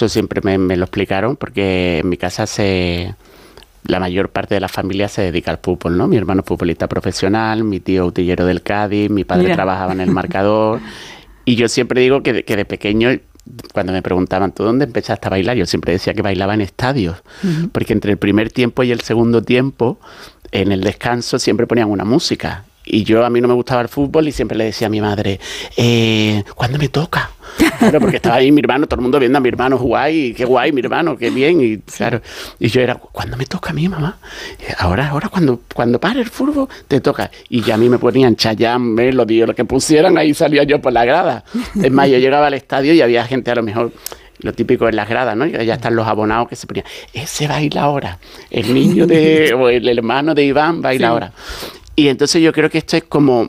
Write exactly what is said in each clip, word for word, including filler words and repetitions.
eso siempre me, me lo explicaron, porque en mi casa se... la mayor parte de la familia se dedica al fútbol, ¿no? Mi hermano es futbolista profesional, mi tío utillero del Cádiz, mi padre Mira. trabajaba en el Marcador. Y yo siempre digo que, que de pequeño, cuando me preguntaban, ¿tú dónde empezaste a bailar? Yo siempre decía que bailaba en estadios. Uh-huh. Porque entre el primer tiempo y el segundo tiempo, en el descanso, siempre ponían una música. Y yo, a mí no me gustaba el fútbol y siempre le decía a mi madre, eh, ¿cuándo me toca? Claro, porque estaba ahí mi hermano, todo el mundo viendo a mi hermano jugar y qué guay, mi hermano, qué bien. Y claro, y yo era, ¿cuándo me toca a mí, mamá? Ahora, ahora, cuando, cuando pare el fútbol, te toca. Y ya a mí me ponían Chayanne, Melody, o lo que pusieran, ahí salía yo por la grada. Es más, yo llegaba al estadio y había gente a lo mejor... lo típico en las gradas, ¿no? Ya están los abonados que se ponían, ese baila ahora, el niño de, o el hermano de Iván baila sí. ahora. Y entonces yo creo que esto es como,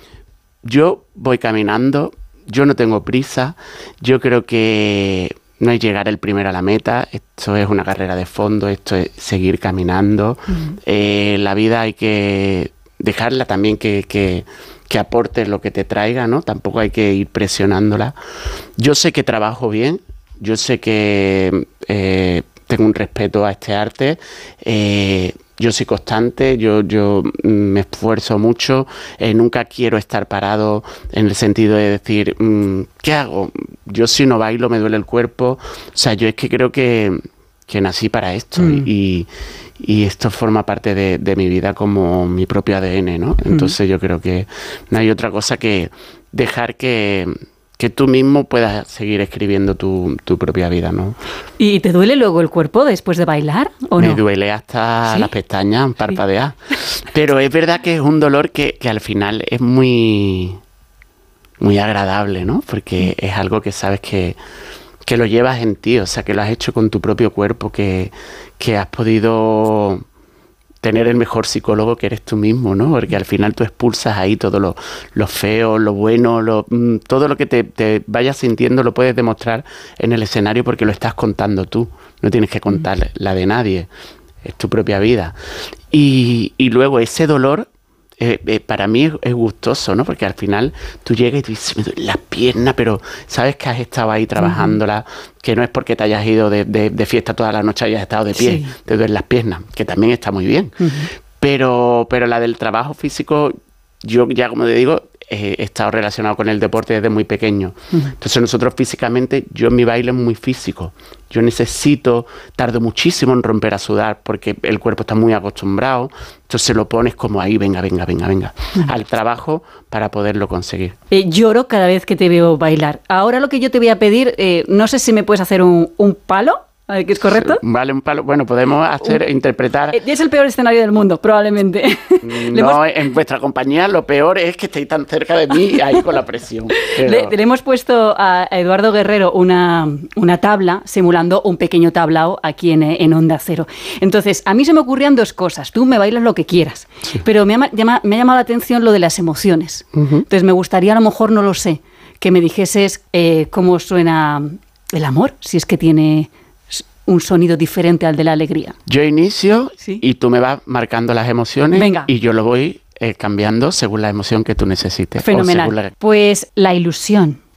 yo voy caminando, yo no tengo prisa, yo creo que no es llegar el primero a la meta, esto es una carrera de fondo, esto es seguir caminando. Uh-huh. Eh, la vida hay que dejarla también que... que que aporte lo que te traiga, ¿no? Tampoco hay que ir presionándola. Yo sé que trabajo bien, yo sé que eh, tengo un respeto a este arte, eh, yo soy constante, yo, yo me esfuerzo mucho, eh, nunca quiero estar parado en el sentido de decir, mmm, ¿qué hago? Yo si no bailo me duele el cuerpo, o sea, yo es que creo que, que nací para esto mm. y... y esto forma parte de, de mi vida como mi propio A D N, ¿no? Entonces mm. yo creo que no hay otra cosa que dejar que, que tú mismo puedas seguir escribiendo tu, tu propia vida, ¿no? ¿Y te duele luego el cuerpo después de bailar o Me no? Me duele hasta ¿Sí? las pestañas, parpadear. Sí. Pero es verdad que es un dolor que, que al final es muy, muy agradable, ¿no? Porque mm. es algo que sabes que... que lo llevas en ti, o sea, que lo has hecho con tu propio cuerpo, que, que has podido tener el mejor psicólogo que eres tú mismo, ¿no? Porque al final tú expulsas ahí todo lo, lo feo, lo bueno, lo, todo lo que te, te vayas sintiendo lo puedes demostrar en el escenario porque lo estás contando tú, no tienes que contar mm. la de nadie, es tu propia vida. Y, y luego ese dolor... Eh, eh, para mí es, es gustoso, ¿no? Porque al final tú llegas y te dices, me duele la pierna, pero sabes que has estado ahí trabajándola, uh-huh. que no es porque te hayas ido de, de, de fiesta toda la noche y hayas estado de pie, sí. te duelen las piernas, que también está muy bien. Uh-huh. Pero, pero la del trabajo físico, yo ya como te digo, eh, he estado relacionado con el deporte desde muy pequeño. Uh-huh. Entonces nosotros físicamente, yo en mi baile es muy físico. Yo necesito, tardo muchísimo en romper a sudar porque el cuerpo está muy acostumbrado. Entonces lo pones como ahí, venga, venga, venga, venga, uh-huh. al trabajo para poderlo conseguir. Eh, lloro cada vez que te veo bailar. Ahora lo que yo te voy a pedir, eh, no sé si me puedes hacer un, un palo. ¿Que es correcto? Vale, un palo. Bueno, podemos hacer, uh, interpretar... Es el peor escenario del mundo, probablemente. No, hemos... en vuestra compañía lo peor es que estéis tan cerca de mí ahí con la presión. Pero... Le, le hemos puesto a Eduardo Guerrero una, una tabla simulando un pequeño tablao aquí en, en Onda Cero. Entonces, a mí se me ocurrían dos cosas. Tú me bailas lo que quieras, sí. pero me ha, llama, me ha llamado la atención lo de las emociones. Uh-huh. Entonces, me gustaría, a lo mejor, no lo sé, que me dijeses eh, cómo suena el amor, si es que tiene... un sonido diferente al de la alegría. Yo inicio ¿Sí? y tú me vas marcando las emociones. Venga. Y yo lo voy eh, cambiando según la emoción que tú necesites. Fenomenal. La... Pues la ilusión.